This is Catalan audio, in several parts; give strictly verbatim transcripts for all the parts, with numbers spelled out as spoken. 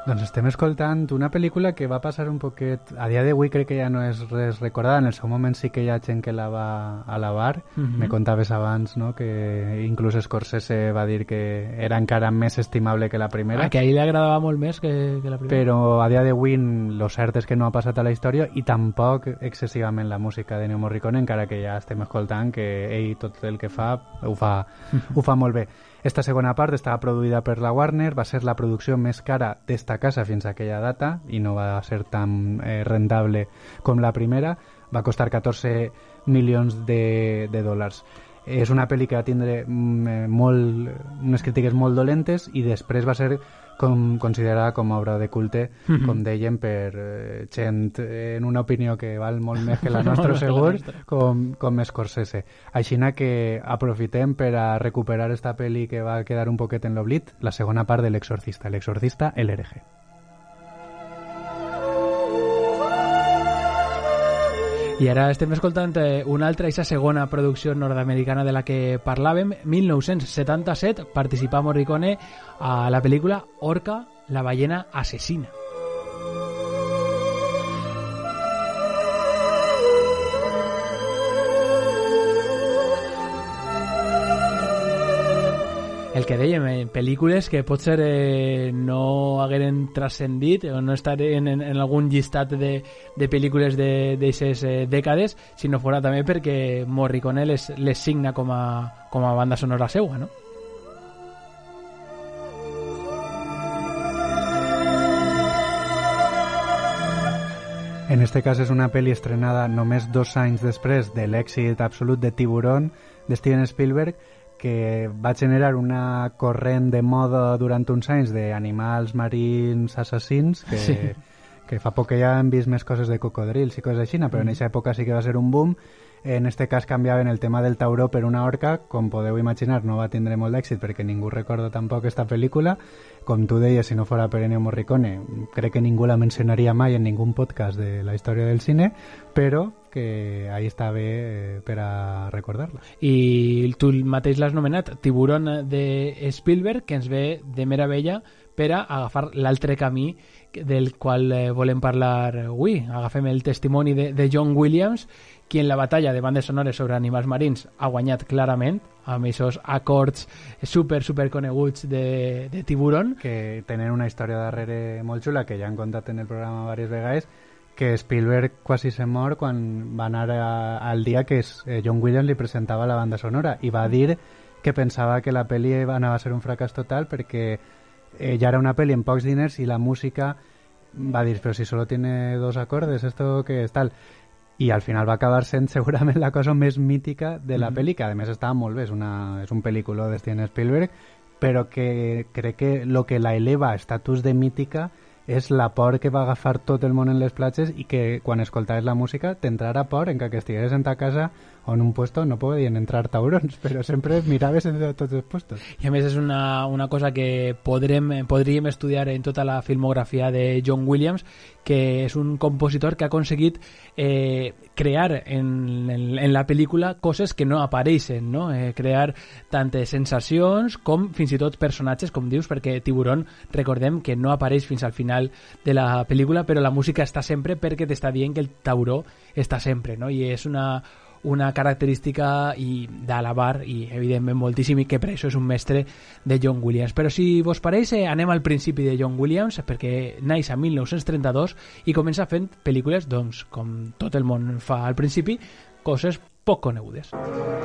Doncs estem escoltant una pel·lícula que va passar un poquet... A dia d'avui crec que ja no és res recordada. En el seu moment sí que hi ha gent que la va alabar. Mm-hmm. Me contaves abans, no?, que inclús Scorsese va dir que era encara més estimable que la primera. Ah, que a ell li agradava molt més que, que la primera. Però a dia d'avui lo cert és que no ha passat a la història i tampoc excessivament la música de Ennio Morricone, encara que ja estem escoltant que ell tot el que fa ho fa, ho fa molt bé. Esta segona part estava produïda per la Warner, va ser la producció més cara d'esta casa fins a aquella data i no va ser tan eh, rentable com la primera. Va costar catorze milions de, de dòlars. És una pel·li que va tindre mm, molt, unes crítiques molt dolentes i després va ser com, considerada com a obra de culte, mm-hmm. com dèiem, per eh, gent en una opinió que val molt més que la nostra, segur, com, com Scorsese. Aixina que aprofitem per a recuperar esta pel·li que va quedar un poquet en l'oblit, la segona part de L'Exorcista, L'Exorcista, el hereje. I ara estem escoltant una altra, aquesta segona producció nord-americana de la que parlàvem. mil nou-cents setanta-set participa Morricone a la pel·lícula Orca, la ballena assassina. El que dèiem, eh, pel·lícules que potser eh, no hagueren transcendit o no estar en, en, en algun llistat de, de pel·lícules d'aquestes eh, dècades, si no fora també perquè Morricone les, les signa com a, com a banda sonora seua, no? En este cas és una pel·li estrenada només dos anys després de l'èxit absolut de Tiburón, de Steven Spielberg, que va generar una corrent de moda durant uns anys d'animals marins assassins, que, sí. que fa poc que ja hem vist més coses de cocodrils i coses així, però mm. en aquesta època sí que va ser un boom. En este cas canviaven el tema del tauró per una orca, com podeu imaginar no va tindre molt d'èxit perquè ningú recorda tampoc esta pel·lícula. Com tu deies, si no fora per Ennio Morricone, crec que ningú la mencionaria mai en ningú podcast de la història del cine, però que ahí està bé eh, per a recordar-la. I tu mateix l'has nomenat, Tiburón de Spielberg, que ens ve de meravella per a agafar l'altre camí del qual eh, volem parlar avui. Agafem el testimoni de, de John Williams, qui en la batalla de bandes sonores sobre animals marins ha guanyat clarament amb aquests acords super, super coneguts de, de Tiburón. Que tenen una història darrere molt xula, que ja han contat en el programa diverses vegades, que Spielberg quasi se mor quan va anar a, al dia que es, eh, John Williams li presentava la banda sonora i va dir que pensava que la pel·li anava a ser un fracàs total perquè eh, ja era una pel·li amb pocs diners i la música va dir, però si solo tiene dos acordes, esto que és tal. I al final va acabar sent segurament la cosa més mítica de la mm-hmm. pel·li, que a més estava molt bé, és, una, és un pel·lícula de Steven Spielberg, però que crec que el que la eleva a estatus de mítica és la por que va agafar tot el món en les platges i que quan escoltaves la música t'entrara por en que estigués en ta casa o en un puesto no podien entrar taurons, però sempre miraves en tots els puestos. I a més és una, una cosa que podrem, podríem estudiar en tota la filmografia de John Williams, que és un compositor que ha aconseguit eh, crear en, en, en la pel·lícula coses que no apareixen, no? Eh, crear tantes sensacions com fins i tot personatges, com dius, perquè Tiburón, recordem que no apareix fins al final de la pel·lícula, però la música està sempre perquè t'està dient que el tauró està sempre, no? I és una una característica i d'alabar i evidentment moltíssim i que per això és un mestre de John Williams. Però si vos pareix, eh, anem al principi de John Williams, perquè naix a mil nou-cents trenta-dos i comença fent pel·lícules, doncs, com tot el món fa al principi, coses poc conegudes.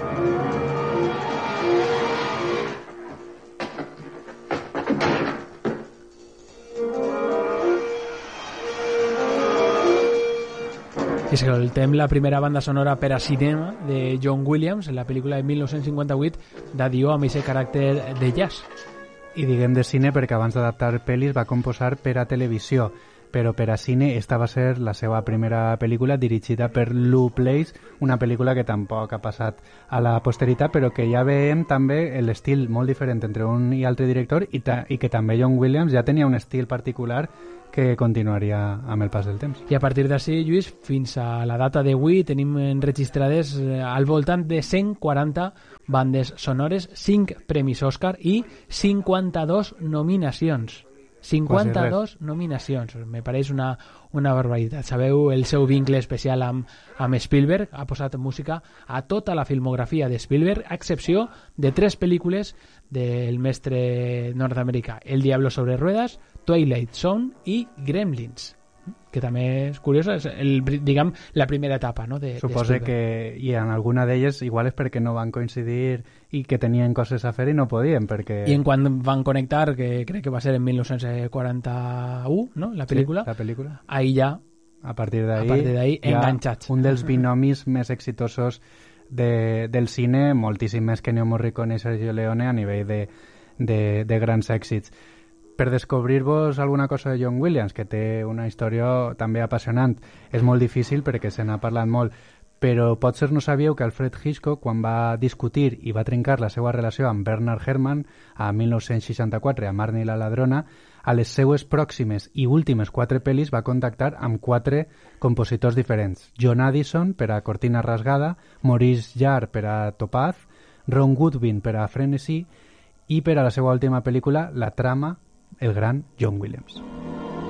I escoltem la primera banda sonora per a cinema de John Williams en la pel·lícula de mil nou-cents cinquanta-vuit d'Adió amb aquest caràcter de jazz. I diguem de cine perquè abans d'adaptar pel·lis va composar per a televisió, però per a cine esta va ser la seva primera pel·lícula dirigida per Lou Place, una pel·lícula que tampoc ha passat a la posteritat, però que ja veiem també l'estil molt diferent entre un i altre director i, ta- i que també John Williams ja tenia un estil particular que continuaria amb el pas del temps. I a partir d'ací, Lluís, fins a la data d'avui tenim enregistrades eh, al voltant de cent quaranta bandes sonores, cinc premis Òscar i cinquanta-dos nominacions. cinquanta-dos nominacions, me pareix una, una barbaritat. Sabeu el seu vincle especial amb, amb Spielberg, ha posat música a tota la filmografia de Spielberg, a excepció de tres pel·lícules del mestre nord-americà: El diablo sobre ruedas, Twilight Zone i Gremlins, que també és curiosa, és el, diguem, la primera etapa, no, de, Supose de que, i en alguna d'elles igual és perquè no van coincidir i que tenien coses a fer i no podien, perquè... I en quan van connectar, que crec que va ser en mil nou-cents quaranta-u, no?, la pel·lícula, sí, la pel·lícula. Ahí ja, a partir d'ahí, a partir d'ahí enganxats. Un dels binomis més exitosos de, del cine, moltíssim més que Ennio Morricone i Sergio Leone a nivell de, de, de grans èxits. Per descobrir-vos alguna cosa de John Williams, que té una història també apassionant. És molt difícil perquè se n'ha parlat molt, però potser no sabíeu que Alfred Hitchcock, quan va discutir i va trencar la seva relació amb Bernard Herrmann a mil nou-cents seixanta-quatre, a Marnie la ladrona, a les seues pròximes i últimes quatre pel·lis va contactar amb quatre compositors diferents. John Addison per a Cortina rasgada, Maurice Jarre per a Topaz, Ron Woodwin per a Frenesí i per a la seva última pel·lícula, La trama, el gran John Williams.